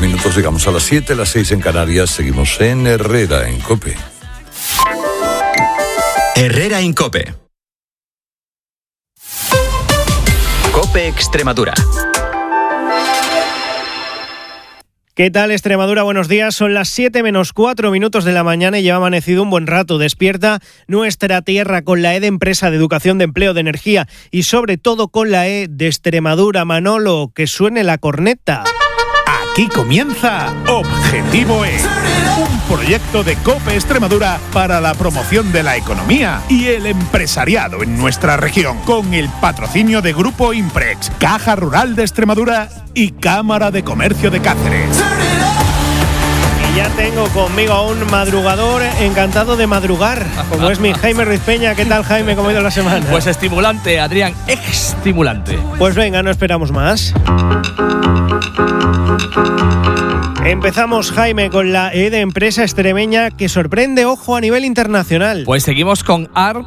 minutos, llegamos a las 7, las 6 en Canarias. Seguimos en Herrera, en COPE. Herrera en COPE. COPE Extremadura. ¿Qué tal, Extremadura? Buenos días. Son las 7 menos 4 minutos de la mañana y ya ha amanecido un buen rato. Despierta nuestra tierra con la E de Empresa, de Educación, de Empleo, de Energía y sobre todo con la E de Extremadura. Manolo, que suene la corneta. Aquí comienza Objetivo E, un proyecto de COPE Extremadura para la promoción de la economía y el empresariado en nuestra región, con el patrocinio de Grupo Imprex, Caja Rural de Extremadura y Cámara de Comercio de Cáceres. Y ya tengo conmigo a un madrugador encantado de madrugar, como es mi Jaime Ruiz Peña. ¿Qué tal, Jaime? ¿Cómo ha ido la semana? Pues estimulante, Adrián, estimulante. Pues venga, no esperamos más. Empezamos, Jaime, con la E de Empresa extremeña que sorprende, ojo, a nivel internacional. Pues seguimos con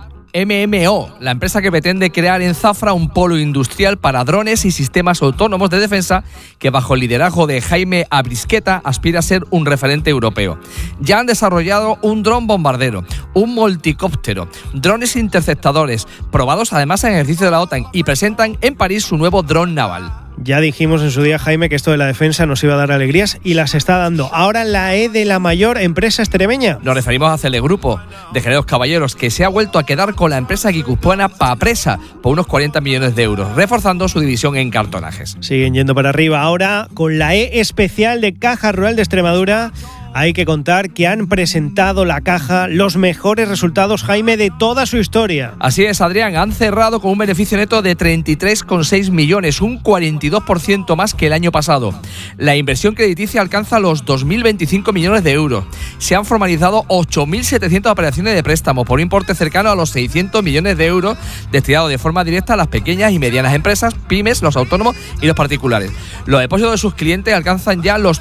ARMMO, la empresa que pretende crear en Zafra un polo industrial para drones y sistemas autónomos de defensa que, bajo el liderazgo de Jaime Abrisqueta, aspira a ser un referente europeo. Ya han desarrollado un dron bombardero, un multicóptero, drones interceptadores, probados además en ejercicio de la OTAN, y presentan en París su nuevo dron naval. Ya dijimos en su día, Jaime, que esto de la defensa nos iba a dar alegrías y las está dando. Ahora la E de la mayor empresa extremeña. Nos referimos a Celegrupo, de Generos Caballeros, que se ha vuelto a quedar con la empresa guipuzcoana Papresa por unos 40 millones de euros, reforzando su división en cartonajes. Siguen yendo para arriba. Ahora, con la E especial de Caja Rural de Extremadura, hay que contar que han presentado la caja los mejores resultados, Jaime, de toda su historia. Así es, Adrián, han cerrado con un beneficio neto de 33,6 millones, un 42% más que el año pasado. La inversión crediticia alcanza los 2.025 millones de euros. Se han formalizado 8.700 operaciones de préstamo por un importe cercano a los 600 millones de euros, destinado de forma directa a las pequeñas y medianas empresas, pymes, los autónomos y los particulares. Los depósitos de sus clientes alcanzan ya los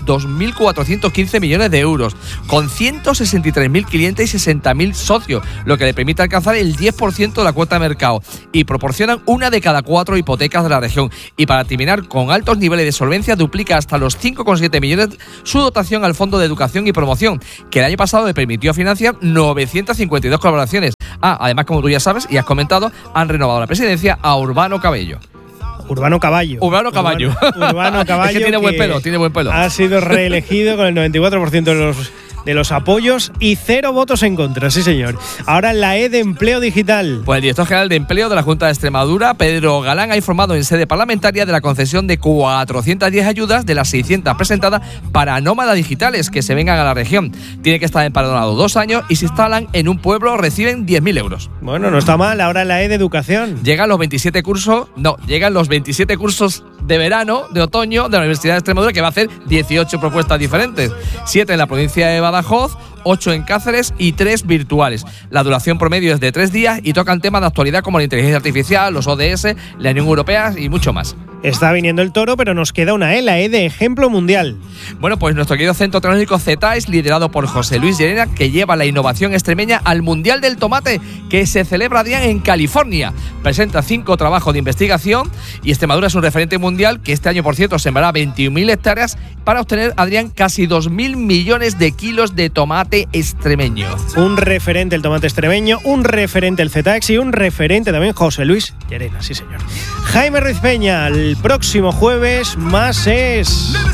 2.415 millones de euros, con 163.000 clientes y 60.000 socios, lo que le permite alcanzar el 10% de la cuota de mercado, y proporcionan 1 de cada 4 hipotecas de la región. Y para terminar, con altos niveles de solvencia, duplica hasta los 5,7 millones su dotación al Fondo de Educación y Promoción, que el año pasado le permitió financiar 952 colaboraciones. Además, como tú ya sabes y has comentado, han renovado la presidencia a Urbano Caballo. Urbano Caballo. Urbano Caballo. Urbano Caballo. Es que tiene buen pelo, Ha sido reelegido con el 94% de los apoyos y 0 votos en contra, sí señor. Ahora la E de Empleo Digital. Pues el director general de Empleo de la Junta de Extremadura, Pedro Galán, ha informado en sede parlamentaria de la concesión de 410 ayudas de las 600 presentadas para nómadas digitales que se vengan a la región. Tienen que estar empadronados 2 años y si instalan en un pueblo reciben 10.000 euros. Bueno, no está mal. Ahora la E de Educación. Llegan los 27 cursos de verano, de otoño, de la Universidad de Extremadura, que va a hacer 18 propuestas diferentes. 7 en la provincia de Badajoz, 8 en Cáceres y 3 virtuales. La duración promedio es de 3 días y tocan temas de actualidad como la inteligencia artificial, los ODS, la Unión Europea y mucho más. Está viniendo el toro, pero nos queda una E, la E de Ejemplo Mundial. Bueno, pues nuestro querido Centro Tecnológico CETAES, liderado por José Luis Llerena, que lleva la innovación extremeña al Mundial del Tomate, que se celebra, Adrián, en California. Presenta 5 trabajos de investigación y Extremadura es un referente mundial que este año, por cierto, sembrará 21.000 hectáreas para obtener, Adrián, casi 2.000 millones de kilos de tomate extremeño. Un referente el tomate extremeño, un referente el CETAES y un referente también José Luis Llerena, sí señor. Jaime Ruiz Peña, el próximo jueves más es...